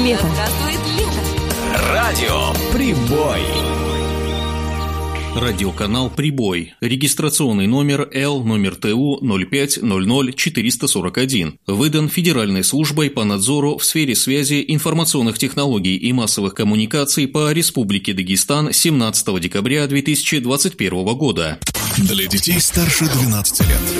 Лето. Здравствует лето. Радио Прибой. Радиоканал «Прибой». Регистрационный номер Л номер ТУ 0500441. Выдан Федеральной службой по надзору в сфере связи, информационных технологий и массовых коммуникаций по Республике Дагестан 17 декабря 2021 года. Для детей старше 12 лет.